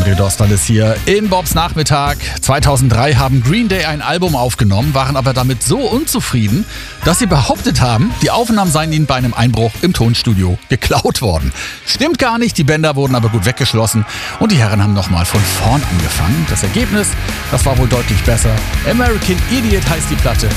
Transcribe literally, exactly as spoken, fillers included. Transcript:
Radio Dostal ist hier in Bobs Nachmittag. zweitausenddrei haben Green Day ein Album aufgenommen, waren aber damit so unzufrieden, dass sie behauptet haben, die Aufnahmen seien ihnen bei einem Einbruch im Tonstudio geklaut worden. Stimmt gar nicht, die Bänder wurden aber gut weggeschlossen und die Herren haben nochmal von vorn angefangen. Das Ergebnis, das war wohl deutlich besser. American Idiot heißt die Platte